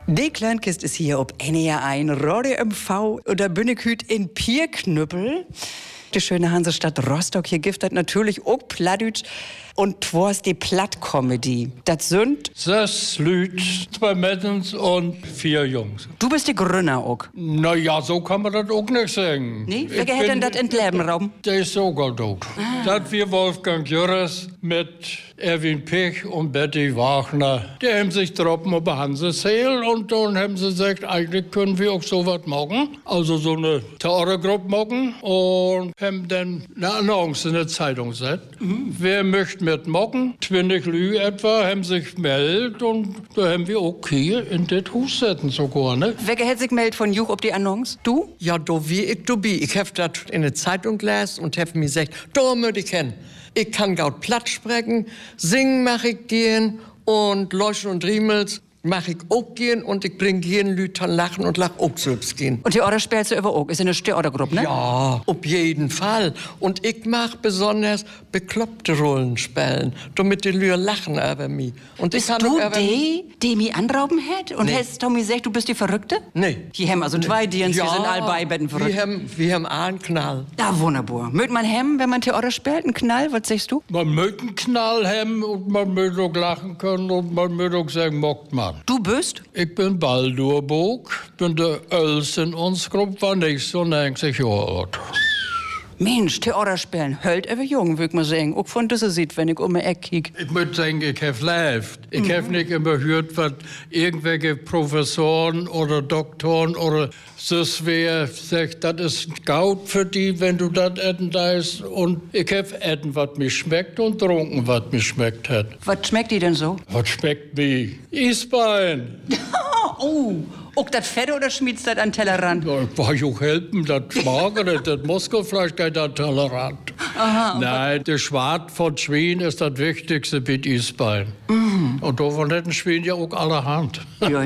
Die Kleinkist ist hier ob NER ein Radio MV oder Bünneküt in Pierknüppel. Die schöne Hansestadt Rostock, hier giftet natürlich auch Plattdeutsch und twas die Plattkomödie. Das sind 6 Lüt, 2 Mädels und 4 Jungs. Du bist die Gründer auch. Na ja, so kann man das auch nicht sagen. Nee? Wer hätte denn das in Leben rauben? Der ist sogar tot. Das wir Wolfgang Jürres mit Erwin Pech und Betty Wagner. Die haben sich getroffen über Hanses Heil und dann haben sie gesagt, eigentlich können wir auch so was machen. Also so eine Theatergruppe machen und haben dann eine Annonce in der Zeitung gesetzt. Wer möchte mitmachen? 20 Lü etwa haben sich gemeldet und da haben wir auch hier in das Haus setzen sogar, ne? Wer hätte sich gemeldet von Juch ob die Annonce? Du? Ja, do wie ich do bi. Ich hab das in der Zeitung gelesen und hab mir gesagt, do möchte ich kennen. Ich kann gaut platt sprechen, singen mach ich gehen und Leuchten und Riemels mach ich auch gehen und ich bring jeden Lütern lachen und lach auch selbst gehen. Und die Order spielst du über auch? Ist eine Theatergruppe, ne? Ja, auf jeden Fall. Und ich mach besonders bekloppte Rollen spielen, damit die Lüer lachen über mich. Und Bist du die mich anrauben hat? Und hast Tommy gesagt, du bist die Verrückte? Nee. Die haben also 2 Dienst, ja, die sind all beibetten verrückt. Wir haben einen Knall. Ja, wunderbar. Mögt man hem, wenn man Theater spielt, einen Knall? Was sagst du? Man möchte einen Knall haben und man möchte auch lachen können und man möchte auch sagen, mockt man. Du bist? Ich bin Baldurburg, bin der Öls in uns Gruppe, war nicht so 90 Jahre alt. Mensch, Theater spielen, hölt über jung, würd man sagen. Auch von dieser sieht, wenn ich um die Ecke kiek. Ich muss sagen, ich habe lebt. Ich habe nicht immer gehört, was irgendwelche Professoren oder Doktoren oder so wer sagt, das ist Gaut für die, wenn du das essen darfst. Und ich habe essen, was mir schmeckt und trunken, was mir schmeckt hat. Was schmeckt die denn so? Was schmeckt mir? Eisbein. Oh, auch das Fette oder schmiedst das an Tellerrand? Ja, ich war auch helfen, das Magere, das Moskowfleisch geht an Tellerrand. Aha. Nein, der Schwart von Schwein ist das Wichtigste mit Eisbein. Und davon hätten Schwein ja auch allerhand.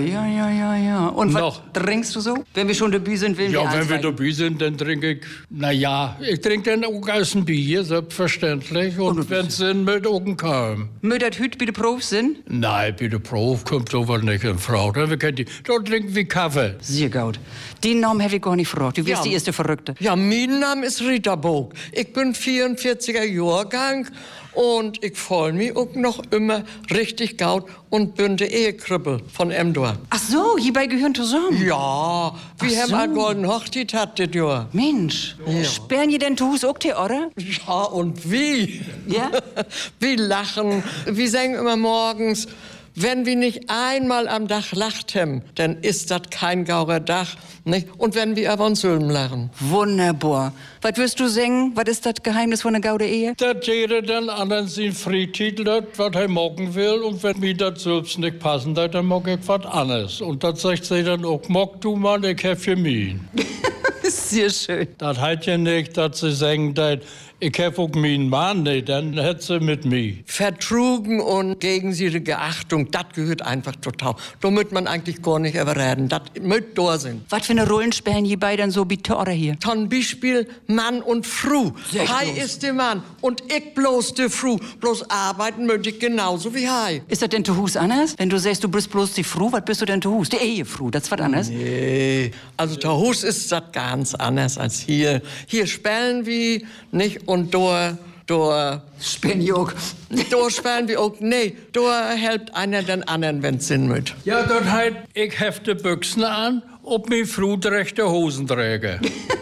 Ja. Und was Noch. trinkst du so? Wenn wir schon dabei sind, will Ja, wenn wir dabei sind, dann trinke ich, ich trinke dann auch aus ein Bier, selbstverständlich. Und wenn es sind, mit auch ein Kalm. Mögt das Hüt bitte Prof sind? Nein, bitte Prof kommt sowas nicht in Frau. Da trinken wir Kaffee. Sehr gut. Den Namen habe ich gar nicht gefragt. Du wirst die erste Verrückte. Ja, mein Name ist Rita Bog. Ich bin 44er Jahrgang und ich freue mich auch noch immer richtig gaut und bin der Ehekribbel von Emdor. Ach so, hierbei gehören zusammen. Ja, wir haben eine goldene Hochzeit hat das Jahr. Mensch, sperren ihr denn zu Hus auch Theater? Ja, und wie? Ja? Wir lachen, wir sagen immer morgens, wenn wir nicht einmal am Dach lacht haben, dann ist das kein gaurer Dach. Nicht? Und wenn wir aber uns Sülm lachen. Wunderbar. Was wirst du singen? Was ist das Geheimnis von einer gaude Ehe? Das jeder dann anderen sin Freititel hat, was er mocken will. Und wenn mir das selbst nicht passen hat, dann mag ich was anderes. Und das sagt sie dann auch, mock du mal, ich hab für mich. Sehr schön. Das heißt ja nicht, dass sie sagen, dass ich hab auch meinen Mann nicht, dann hätt sie mit mir. Vertrugen und gegenseitige Achtung, das gehört einfach total. Da müsst man eigentlich gar nicht überreden. Das müsst da sein. Was für eine Rollen spielen hierbei dann so wie Theater hier? Zum Beispiel Mann und Frau. Hei ist der Mann und ich bloß die Frau. Bloß arbeiten möchte ich genauso wie Hei. Ist das denn zu Hus anders? Wenn du sagst, du bist bloß die Frau, was bist du denn zu Hus? Die Ehefrau, das ist was anderes? Nee, also zu Hus ist das ganz anders als hier. Hier spielen wir nicht und da spielen die auch. da spielen wir auch. Nee, da helpt einer den anderen, wenn's Sinn mit. Ja, das heißt, ich hefte Büchsen an, ob mir Frau rechte Hosen träge.